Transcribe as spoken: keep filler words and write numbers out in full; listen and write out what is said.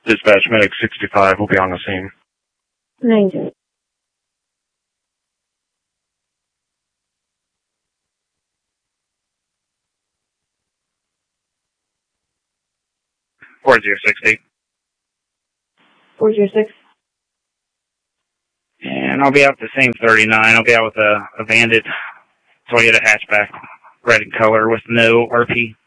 Dispatch Medic sixty-five will be on the scene. Ranger. four zero six eight. four zero six. And I'll be out the same thirty-nine. I'll be out with a, a Bandit Toyota hatchback, red in color with no R P.